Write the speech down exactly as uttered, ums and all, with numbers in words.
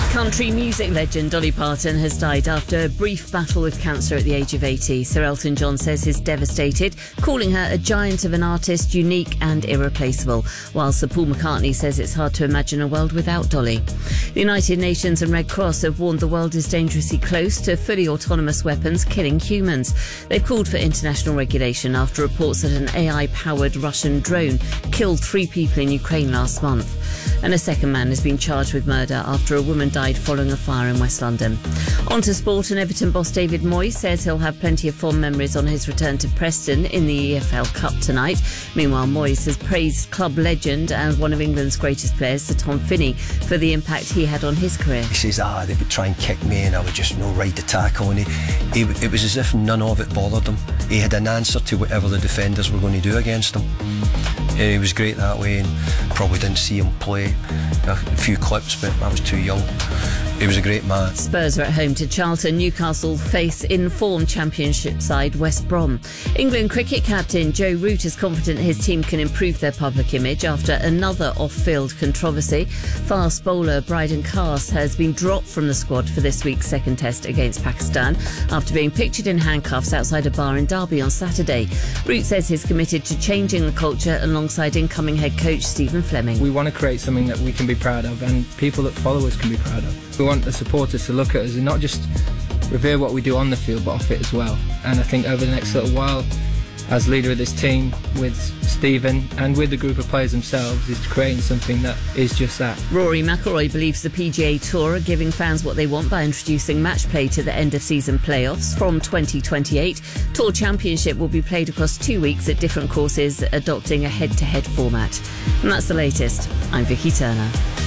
Country music legend Dolly Parton has died after a brief battle with cancer at the age of eighty. Sir Elton John says he's devastated, calling her a giant of an artist, unique and irreplaceable, while Sir Paul McCartney says it's hard to imagine a world without Dolly. The United Nations and Red Cross have warned the world is dangerously close to fully autonomous weapons killing humans. They've called for international regulation after reports that an A I-powered Russian drone killed three people in Ukraine last month. And a second man has been charged with murder after a woman died following a fire in West London. On to sport, and Everton boss David Moyes says he'll have plenty of fond memories on his return to Preston in the E F L Cup tonight. Meanwhile, Moyes has praised club legend and one of England's greatest players, Sir Tom Finney, for the impact he had on his career. He says, ah, they would try and kick me and I would just, you know, ride the tackle. And he, he, it was as if none of it bothered him. He had an answer to whatever the defenders were going to do against him. He was great that way, and probably didn't see him play a few clips, but I was too young. He was a great man. Spurs are at home to Charlton. Newcastle face in-form Championship side West Brom. England cricket captain Joe Root is confident his team can improve their public image after another off-field controversy. Fast bowler Bryden Cast has been dropped from the squad for this week's second test against Pakistan after being pictured in handcuffs outside a bar in Derby on Saturday. Root says he's committed to changing the culture alongside incoming head coach Stephen Fleming. We want to create something that we can be proud of and people that follow us can be proud of. We want the supporters to look at us and not just revere what we do on the field but off it as well. And I think over the next little while, as leader of this team with Stephen and with the group of players themselves, is creating something that is just that. Rory McIlroy believes the P G A Tour are giving fans what they want by introducing match play to the end of season playoffs from twenty twenty-eight. Tour Championship will be played across two weeks at different courses, adopting a head-to-head format. And that's the latest. I'm Vicky Turner.